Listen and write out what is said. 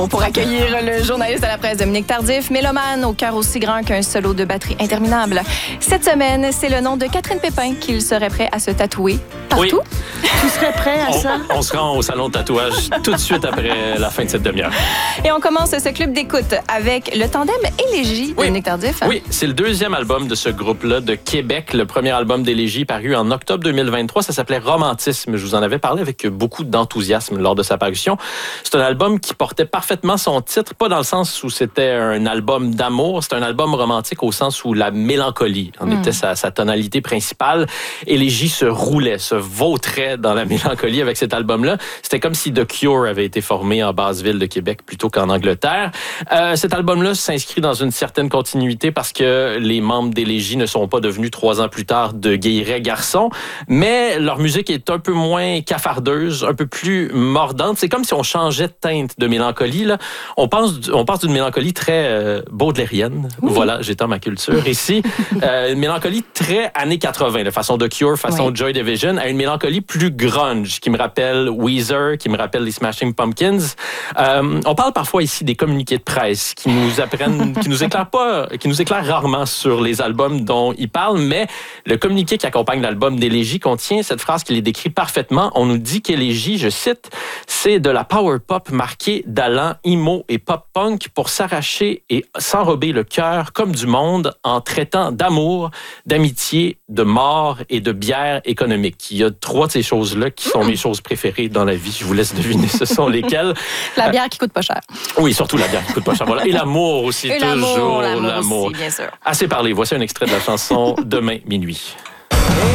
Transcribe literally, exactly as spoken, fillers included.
Pour accueillir le journaliste à la presse Dominique Tardif, mélomane au cœur aussi grand qu'un solo de batterie interminable. Cette semaine, c'est le nom de Catherine Pépin qu'il serait prêt à se tatouer partout. Oui. Tu serais prêt à ça? On, on se rend au salon de tatouage tout de suite après la fin de cette demi-heure. Et on commence ce club d'écoute avec le tandem Élégie de Oui. Dominique Tardif. Oui, c'est le deuxième album de ce groupe-là de Québec. Le premier album d'Élégie paru en octobre deux mille vingt-trois. Ça s'appelait Romantisme. Je vous en avais parlé avec beaucoup d'enthousiasme lors de sa parution. C'est un album qui portait parfaitement son titre, pas dans le sens où c'était un album d'amour, c'est un album romantique au sens où la mélancolie en mm. était sa, sa tonalité principale. Élégie se roulait, se vautrait dans la mélancolie avec cet album-là. C'était comme si The Cure avait été formé en basse ville de Québec plutôt qu'en Angleterre. Euh, cet album-là s'inscrit dans une certaine continuité parce que les membres d'Élégie ne sont pas devenus trois ans plus tard de guillerets garçons, mais leur musique est un peu moins cafardeuse, un peu plus mordante. C'est comme si on changeait de teinte de mélancolie. Là. On pense, on passe d'une mélancolie très euh, baudelairienne. Oui. Voilà, j'étends ma culture ici. Euh, une mélancolie très années quatre-vingts, de façon The Cure, façon oui. Joy Division, à une mélancolie plus grunge, qui me rappelle Weezer, qui me rappelle les Smashing Pumpkins. Euh, on parle parfois ici des communiqués de presse qui nous apprennent, qui nous éclairent pas, qui nous éclairent rarement sur les albums dont ils parlent, mais le communiqué qui accompagne l'album d'Élégie contient cette phrase qui les décrit parfaitement. On nous dit qu'Élégie, je cite, c'est de la power pop marquée d'allant emo et pop-punk pour s'arracher et s'enrober le cœur comme du monde en traitant d'amour, d'amitié, de mort et de bière économique. Il y a trois de ces choses-là qui sont mmh. mes choses préférées dans la vie. Je vous laisse deviner ce sont lesquelles. La bière qui coûte pas cher. Oui, surtout la bière qui coûte pas cher. Voilà. Et l'amour aussi, et toujours l'amour, l'amour, l'amour. aussi, bien sûr. Assez parlé. Voici un extrait de la chanson Demain minuit.